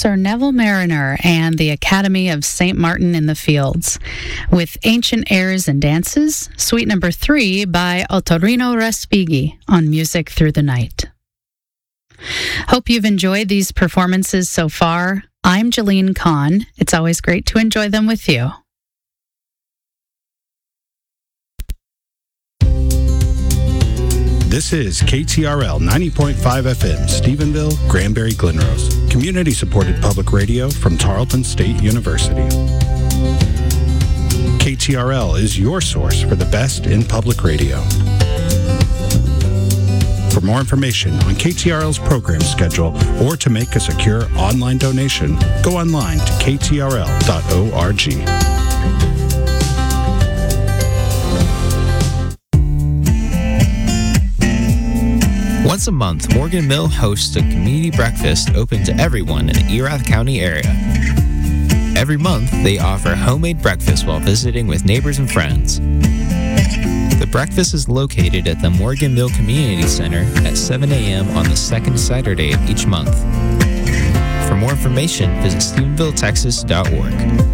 Sir Neville Mariner and the Academy of St. Martin in the Fields with Ancient Airs and Dances, Suite Number 3 by Ottorino Respighi on Music Through the Night. Hope you've enjoyed these performances so far. I'm Jalene Kahn. It's always great to enjoy them with you. This is KTRL 90.5 FM, Stephenville, Granbury, Glenrose. Community-supported public radio from Tarleton State University. KTRL is your source for the best in public radio. For more information on KTRL's program schedule or to make a secure online donation, go online to ktrl.org. Once a month, Morgan Mill hosts a community breakfast open to everyone in the Erath County area. Every month, they offer homemade breakfast while visiting with neighbors and friends. The breakfast is located at the Morgan Mill Community Center at 7 a.m. on the second Saturday of each month. For more information, visit StephenvilleTexas.org.